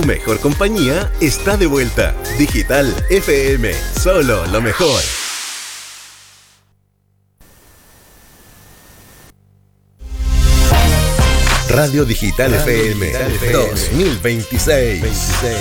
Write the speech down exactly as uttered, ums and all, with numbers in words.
Tu mejor compañía está de vuelta. Digital F M, solo lo mejor. Radio Digital Radio F M Digital dos mil veintiséis. veintiséis.